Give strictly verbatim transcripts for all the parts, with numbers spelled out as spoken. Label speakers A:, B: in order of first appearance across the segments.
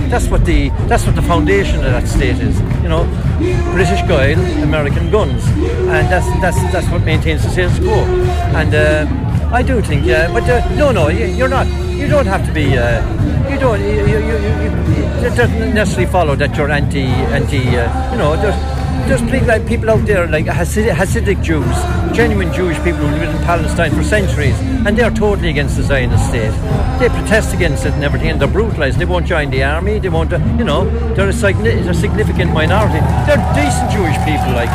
A: that's what the that's what the foundation of that state is. You know, British oil, American guns, and that's that's that's what maintains the status quo. And uh, I do think, yeah, but uh, no, no, you're not. You don't have to be. Uh, you don't. You, you, you, you, it doesn't necessarily follow that you're anti anti. Uh, you know, there's there's people like people out there like Hasidic, Hasidic Jews, genuine Jewish people who lived in Palestine for centuries, and they're totally against the Zionist state. They protest against it and everything, and they're brutalised. They won't join the army. They won't. Uh, you know, they're a, they're a significant minority. They're decent Jewish people, like.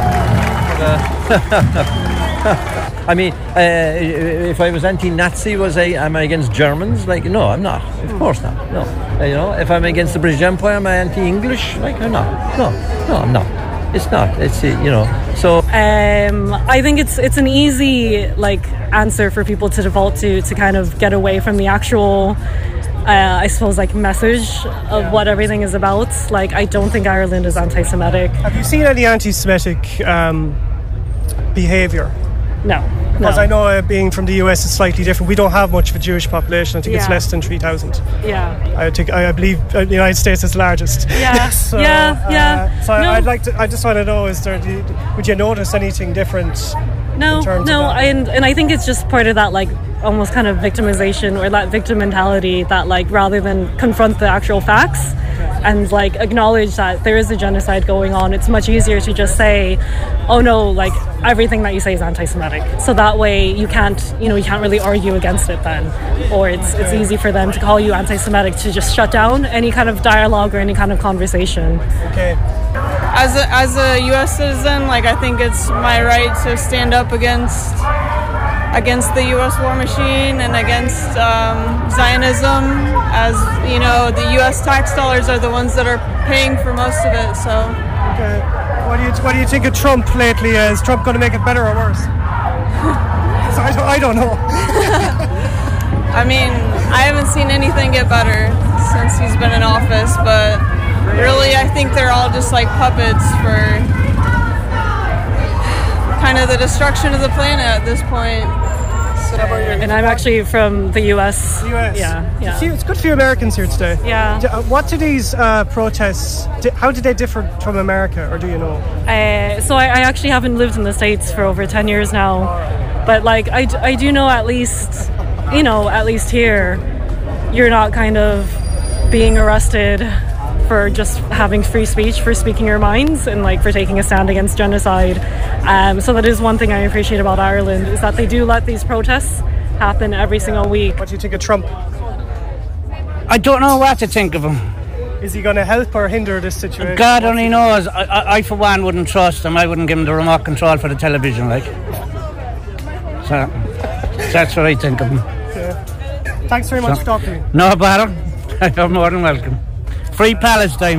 A: Uh, I mean, uh, if I was anti-Nazi, was I? Am I against Germans? Like, no, I'm not. Of course not. No, uh, you know, if I'm against the British Empire, am I anti-English? Like, I'm not. No, no, I'm not. It's not. It's uh, you know. So,
B: um, I think it's it's an easy like answer for people to default to to kind of get away from the actual. Uh, I suppose like message of yeah. what everything is about. Like, I don't think Ireland is anti-Semitic.
C: Have you seen any anti-Semitic um, behaviour?
B: No.
C: Because
B: no.
C: I know uh, being from the U S it's slightly different. We don't have much of a Jewish population. I think yeah. it's less than three thousand.
B: Yeah.
C: I think I believe uh, the United States is largest.
B: Yeah.
C: so,
B: yeah. Yeah.
C: Uh, so
B: no.
C: I'd like to. I just want to know: is there? Would you notice anything different?
B: No.
C: In terms
B: no.
C: of that?
B: And and I think it's just part of that like almost kind of victimization or that victim mentality that like rather than confront the actual facts and like acknowledge that there is a genocide going on, it's much easier to just say, oh no, like everything that you say is anti-Semitic. So that way you can't, you know, you can't really argue against it then. Or it's it's easy for them to call you anti-Semitic to just shut down any kind of dialogue or any kind of conversation.
C: Okay.
D: As a, as a U S citizen, like I think it's my right to stand up against against the U S war machine and against um, Zionism, as you know, the U S tax dollars are the ones that are paying for most of it. So,
C: okay. What do you what do you think of Trump lately? Is Trump going to make it better or worse? I, don't, I don't know.
D: I mean, I haven't seen anything get better since he's been in office, but really, I think they're all just like puppets for kind of the destruction of the planet at this point. So,
B: and I'm actually from the U S.
C: The U S.
B: Yeah, yeah.
C: It's good for you Americans here today.
B: Yeah.
C: What do these uh, protests, how do they differ from America, or do you know?
B: Uh, so I, I actually haven't lived in the States for over ten years now. But like, I, I do know at least, you know, at least here, you're not kind of being arrested for just having free speech, for speaking your minds, and like for taking a stand against genocide. Um, so that is one thing I appreciate about Ireland, is that they do let these protests happen every single week.
C: What do you think of Trump?
E: I don't know what to think of him.
C: Is he going to help or hinder this situation?
E: God only knows. I, I, I for one wouldn't trust him. I wouldn't give him the remote control for the television, like. So that's what I think of him.
C: Yeah. Thanks very much so, for talking to me.
E: No bother. You're more than welcome. Free Palestine.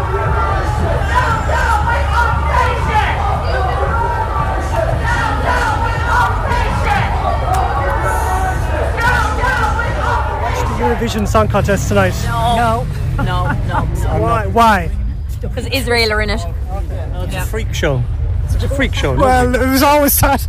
C: Eurovision Song Contest tonight?
F: No, no, no. no.
C: Why? Why?
F: Because Israel are in it.
A: No, it's yeah. a freak show. It's a freak show.
C: Well, it was always that.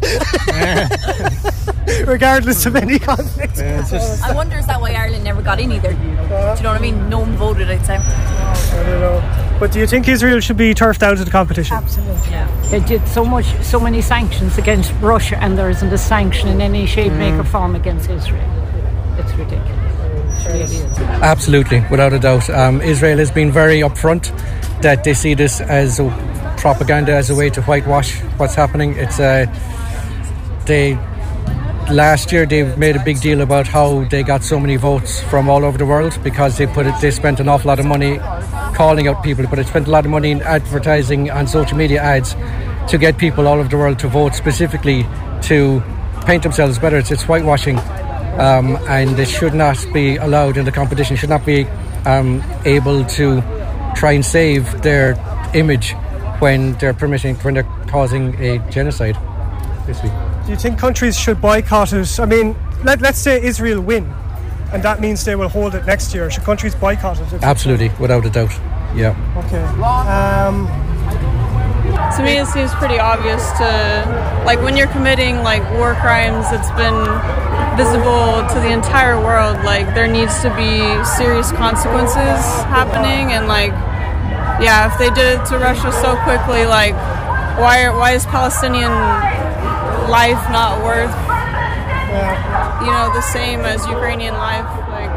C: Regardless of any conflict.
A: Yeah, it's just
F: I wonder is that why Ireland never got in either? Uh, do you know what I mean? No one voted, I'd say.
C: I don't know. But do you think Israel should be turfed out of the competition?
G: Absolutely. Yeah. They did so much, so many sanctions against Russia, and there isn't a sanction in any shape, mm. make, or form against Israel. It's ridiculous.
H: Absolutely, without a doubt. Um, Israel has been very upfront that they see this as a propaganda, as a way to whitewash what's happening. It's uh, they last year they made a big deal about how they got so many votes from all over the world because they put it. They spent an awful lot of money calling out people, but they spent a lot of money in advertising and social media ads to get people all over the world to vote specifically to paint themselves better. It's, it's whitewashing. Um, and it should not be allowed in the competition, should not be um, able to try and save their image when they're permitting, when they're causing a genocide, basically.
C: Do you think countries should boycott it? I mean, let, let's say Israel win, and that means they will hold it next year. Should countries boycott it?
H: Absolutely, without a doubt, yeah.
C: Okay. Um,
D: to me, it seems pretty obvious to, like, when you're committing, like, war crimes, it's been visible to the entire world. Like, there needs to be serious consequences happening, and like, yeah, if they did it to Russia so quickly, like, why are, why is Palestinian life not worth, you know, the same as Ukrainian life? Like,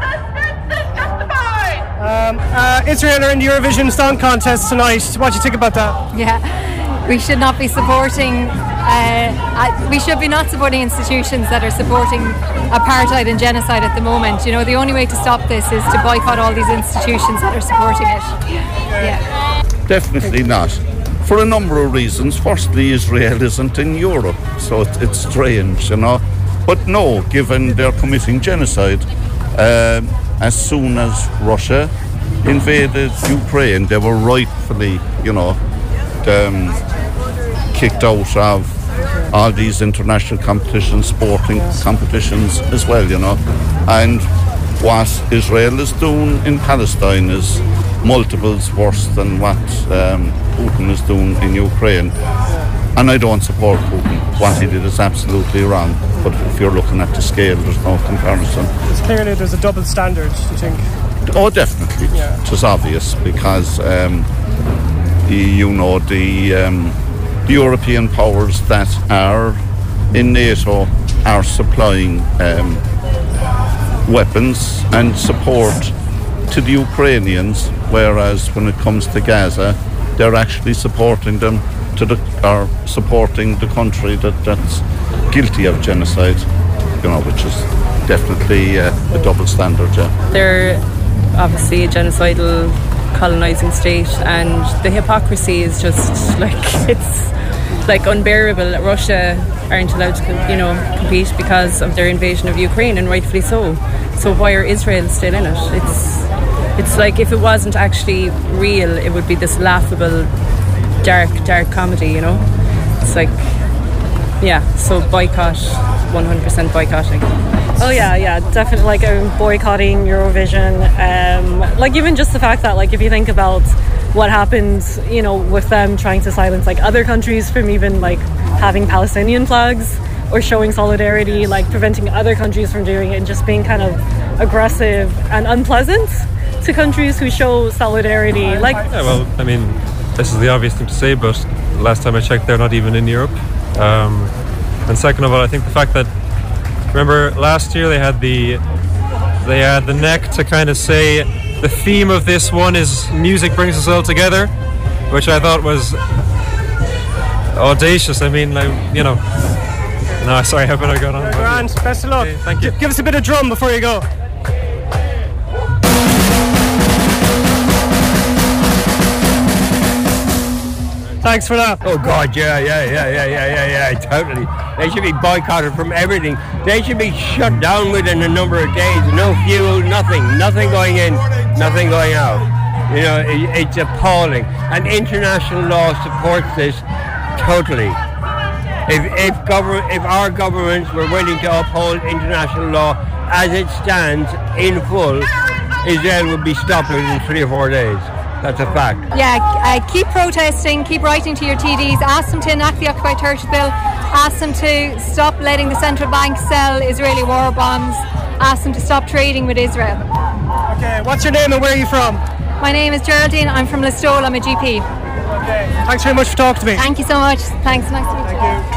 C: Um, uh, Israel are in the Eurovision Song Contest tonight. What do you think about that?
I: Yeah, we should not be supporting, uh, uh, we should be not supporting institutions that are supporting apartheid and genocide at the moment. You know, the only way to stop this is to boycott all these institutions that are supporting it. Yeah.
J: Definitely not. For a number of reasons. Firstly, Israel isn't in Europe, so it, it's strange, you know. But no, given they're committing genocide, um, as soon as Russia invaded Ukraine, they were rightfully, you know, um, kicked out of all these international competitions, sporting competitions as well, you know. And what Israel is doing in Palestine is multiples worse than what um, Putin is doing in Ukraine. And I don't support Putin. What he did is absolutely wrong. But if you're looking at the scale, there's no comparison.
C: It's clearly there's a double standard, do you think?
J: Oh, definitely.
C: Yeah.
J: It was obvious because, um, the, you know, the, um, the European powers that are in NATO are supplying um, weapons and support to the Ukrainians, whereas when it comes to Gaza, they're actually supporting them to the, or supporting the country that, that's guilty of genocide, you know, which is definitely uh, a double standard, yeah.
K: They're obviously a genocidal colonising state, and the hypocrisy is just like, it's like unbearable that Russia aren't allowed to, you know, compete because of their invasion of Ukraine, and rightfully so. So why are Israel still in it? It's it's like, if it wasn't actually real, it would be this laughable, dark, dark comedy, you know? It's like, yeah, so boycott, one hundred percent boycotting.
B: Oh yeah, yeah, definitely, like um, boycotting Eurovision. Um, like, even just the fact that, like, if you think about what happened, you know, with them trying to silence like other countries from even like having Palestinian flags or showing solidarity, like preventing other countries from doing it, and just being kind of aggressive and unpleasant to countries who show solidarity. Like,
L: yeah, well, I mean, this is the obvious thing to say, but last time I checked, they're not even in Europe. Um, and second of all, I think the fact that, remember last year they had the they had the neck to kind of say the theme of this one is music brings us all together, which I thought was audacious. I mean, like, you know, no, sorry, how about I got on?
C: Grant, best of luck.
L: Okay, thank you.
C: G- give us a bit of drum before you go. Thanks for that.
M: Oh God, yeah, yeah, yeah, yeah, yeah, yeah, yeah, totally. They should be boycotted from everything. They should be shut down within a number of days. No fuel, nothing, nothing going in, nothing going out. You know, it, it's appalling. And international law supports this totally. If if government, if our governments were willing to uphold international law as it stands in full, Israel would be stopped within three or four days. That's a fact.
I: Yeah, uh, keep protesting, keep writing to your T Ds, ask them to enact the Occupied Territories Bill, ask them to stop letting the central bank sell Israeli war bonds, ask them to stop trading with Israel.
C: Okay, what's your name and where are you from?
I: My name is Geraldine, I'm from Listowel, I'm a G P.
C: Okay, thanks very much for talking to me.
I: Thank you so much, thanks, nice to meet you.
C: Thank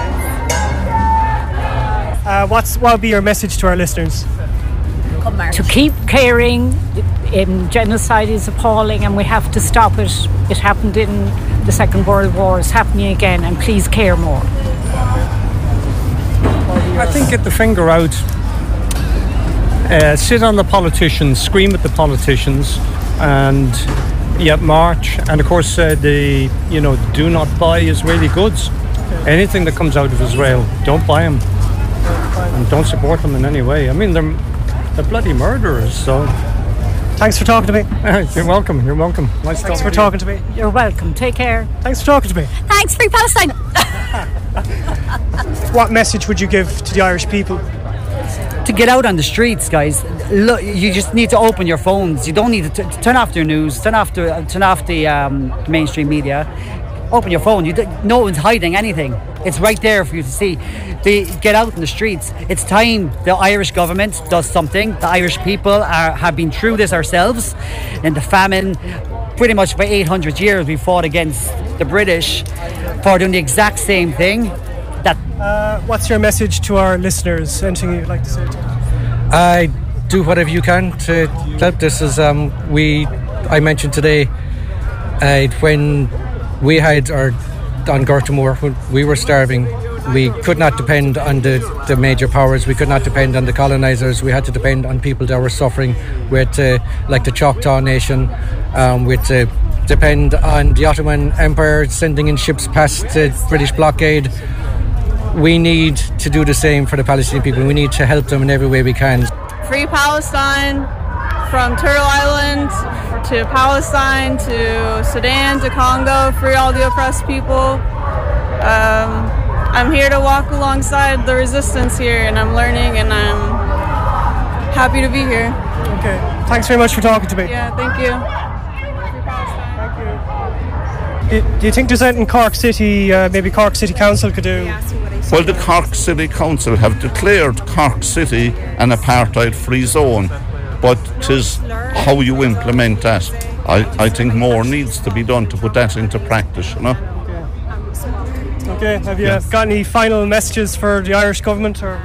C: you. Uh, what's, what would be your message to our listeners?
G: To keep caring. Um, genocide is appalling and we have to stop it. It happened in the Second World War, it's happening again, and please care more.
N: I think get the finger out, uh, sit on the politicians, scream at the politicians, and yeah, march. And of course, uh, the you know, do not buy Israeli goods. Anything that comes out of Israel, don't buy them, and don't support them in any way. I mean, they're they're bloody murderers. So.
C: Thanks for talking to me.
N: You're welcome. You're welcome. Nice
C: Thanks
N: talking
C: for
N: to
C: talking to me.
G: You're welcome. Take care.
C: Thanks for talking to me.
F: Thanks, Free Palestine.
C: What message would you give to the Irish people?
O: To get out on the streets, guys. Look, you just need to open your phones. You don't need to t- turn off your news, turn off the turn off the um, mainstream media. Open your phone. You d- no one's hiding anything. It's right there for you to see. They get out in the streets. It's time the Irish government does something. The Irish people are, have been through this ourselves. In the famine, pretty much for eight hundred years, we fought against the British for doing the exact same thing. That.
C: Uh, what's your message to our listeners? Anything you'd like to say to them?
H: I do whatever you can to help. This is um, we. I mentioned today uh, when we had our on Gortamore, when we were starving, we could not depend on the, the major powers. We could not depend on the colonisers. We had to depend on people that were suffering. We had to, like the Choctaw Nation, um, we had to depend on the Ottoman Empire sending in ships past the British blockade. We need to do the same for the Palestinian people. We need to help them in every way we can.
D: Free Palestine, from Turtle Island to Palestine to Sudan to Congo, free all the oppressed people. Um, I'm here to walk alongside the resistance here, and I'm learning, and I'm happy to be here.
C: Okay, thanks very much for talking to me.
D: Yeah, thank you.
C: Do, do you think there's anything Cork City, uh, maybe Cork City Council could do?
J: Well, the Cork City Council have declared Cork City an apartheid-free zone, but 'tis how you implement that. I, I think more needs to be done to put that into practice, you know.
C: Okay, have you
J: Yeah.
C: got any final messages for the Irish government? Or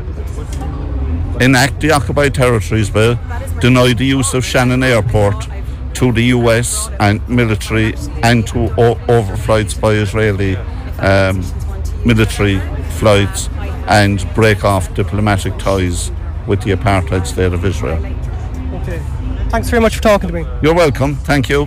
J: Enact the Occupied Territories Bill, deny the use of Shannon Airport to the U S and military and to o- overflights by Israeli um, military flights, and break off diplomatic ties with the apartheid state of Israel.
C: Okay, thanks very much for talking to me.
J: You're welcome. Thank you.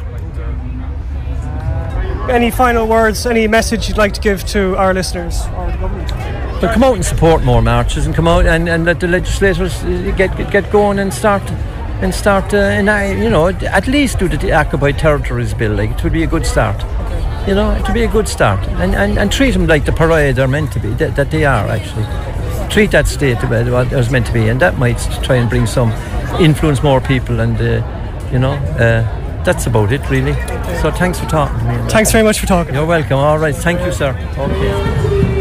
C: Any final words, any message you'd like to give to our listeners or the government?
A: But come out and support more marches, and come out and, and let the legislators get get, get going and start and start uh, and I, you know, at least do the Occupied Territories Bill. Like, it would be a good start. You know, it would be a good start, and, and, and treat them like the pariah they're meant to be, that, that they are actually. Treat that state the way it was meant to be, and that might try and bring some, influence more people, and uh, you know, uh, that's about it really. So thanks for talking to me.
C: Thanks very much for talking.
A: You're welcome. All right, thank you, sir. Okay.